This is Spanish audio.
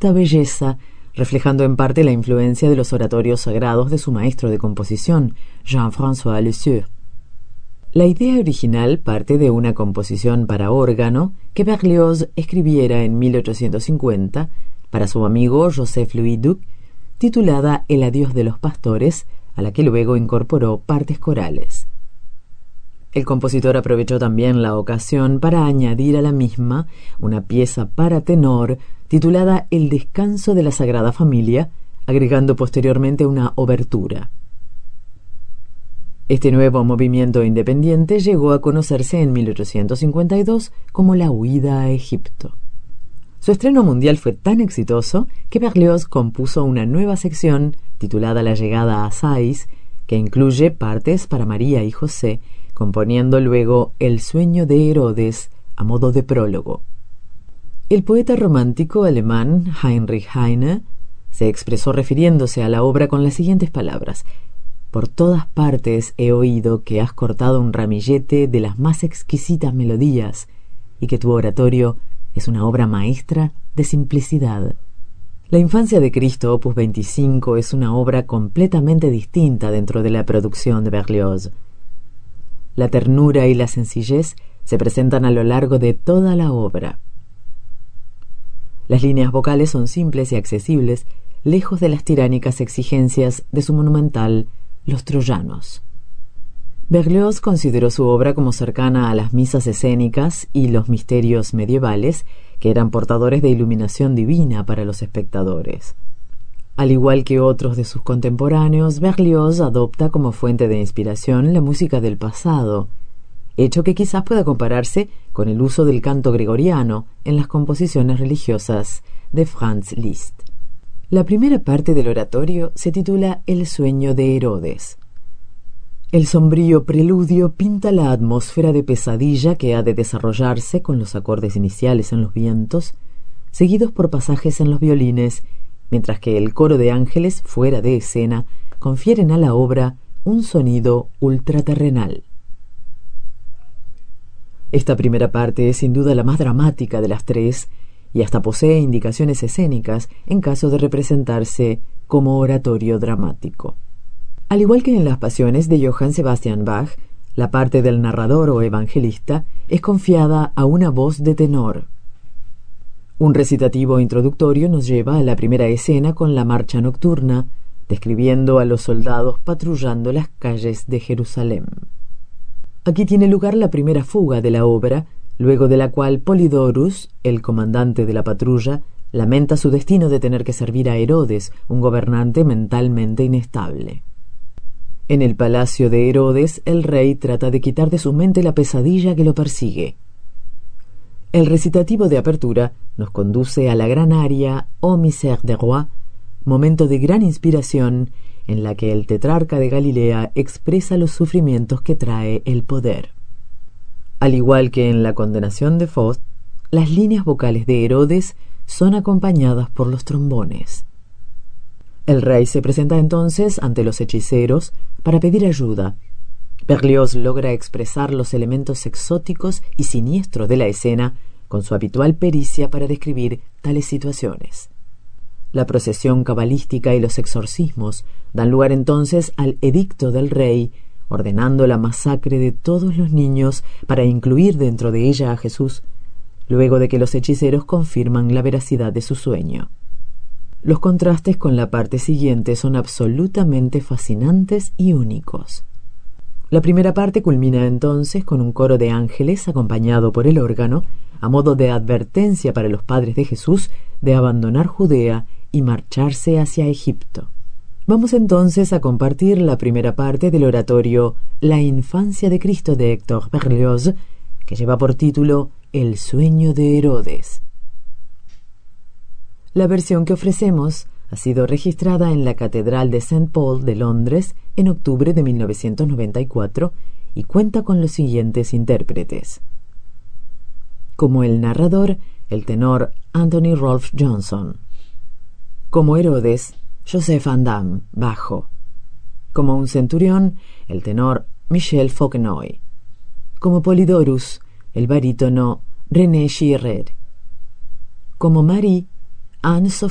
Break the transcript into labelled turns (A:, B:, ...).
A: esta belleza, reflejando en parte la influencia de los oratorios sagrados de su maestro de composición, Jean-François Lesieux. La idea original parte de una composición para órgano que Berlioz escribiera en 1850 para su amigo Joseph-Louis Duc, titulada El adiós de los pastores, a la que luego incorporó partes corales. El compositor aprovechó también la ocasión para añadir a la misma una pieza para tenor titulada El descanso de la Sagrada Familia, agregando posteriormente una obertura. Este nuevo movimiento independiente llegó a conocerse en 1852 como la huida a Egipto. Su estreno mundial fue tan exitoso que Berlioz compuso una nueva sección titulada La llegada a Sais, que incluye partes para María y José, componiendo luego El sueño de Herodes a modo de prólogo. El poeta romántico alemán Heinrich Heine se expresó refiriéndose a la obra con las siguientes palabras: «Por todas partes he oído que has cortado un ramillete de las más exquisitas melodías y que tu oratorio es una obra maestra de simplicidad». La infancia de Cristo, opus 25, es una obra completamente distinta dentro de la producción de Berlioz. La ternura y la sencillez se presentan a lo largo de toda la obra. Las líneas vocales son simples y accesibles, lejos de las tiránicas exigencias de su monumental Los Troyanos. Berlioz consideró su obra como cercana a las misas escénicas y los misterios medievales, que eran portadores de iluminación divina para los espectadores. Al igual que otros de sus contemporáneos, Berlioz adopta como fuente de inspiración la música del pasado, hecho que quizás pueda compararse con el uso del canto gregoriano en las composiciones religiosas de Franz Liszt. La primera parte del oratorio se titula El sueño de Herodes. El sombrío preludio pinta la atmósfera de pesadilla que ha de desarrollarse con los acordes iniciales en los vientos, seguidos por pasajes en los violines, mientras que el coro de ángeles fuera de escena confieren a la obra un sonido ultraterrenal. Esta primera parte es sin duda la más dramática de las tres y hasta posee indicaciones escénicas en caso de representarse como oratorio dramático. Al igual que en las Pasiones de Johann Sebastian Bach, la parte del narrador o evangelista es confiada a una voz de tenor. Un recitativo introductorio nos lleva a la primera escena con la marcha nocturna, describiendo a los soldados patrullando las calles de Jerusalén. Aquí tiene lugar la primera fuga de la obra, luego de la cual Polydorus, el comandante de la patrulla, lamenta su destino de tener que servir a Herodes, un gobernante mentalmente inestable. En el palacio de Herodes, el rey trata de quitar de su mente la pesadilla que lo persigue. El recitativo de apertura nos conduce a la gran aria «Ô misère des rois», momento de gran inspiración en la que el tetrarca de Galilea expresa los sufrimientos que trae el poder. Al igual que en la condenación de Faust, las líneas vocales de Herodes son acompañadas por los trombones. El rey se presenta entonces ante los hechiceros para pedir ayuda. Berlioz logra expresar los elementos exóticos y siniestros de la escena con su habitual pericia para describir tales situaciones. La procesión cabalística y los exorcismos dan lugar entonces al edicto del rey, ordenando la masacre de todos los niños para incluir dentro de ella a Jesús, luego de que los hechiceros confirman la veracidad de su sueño. Los contrastes con la parte siguiente son absolutamente fascinantes y únicos. La primera parte culmina entonces con un coro de ángeles acompañado por el órgano, a modo de advertencia para los padres de Jesús de abandonar Judea y marcharse hacia Egipto. Vamos entonces a compartir la primera parte del oratorio La infancia de Cristo de Héctor Berlioz, que lleva por título El sueño de Herodes. La versión que ofrecemos ha sido registrada en la Catedral de St. Paul de Londres en octubre de 1994 y cuenta con los siguientes intérpretes. Como el narrador, el tenor Anthony Rolfe Johnson. Como Herodes, Joseph Andam, bajo. Como un centurión, el tenor Michel Foquenoy. Como Polydorus, el barítono René Girard. Como Marie, Anne-Sophie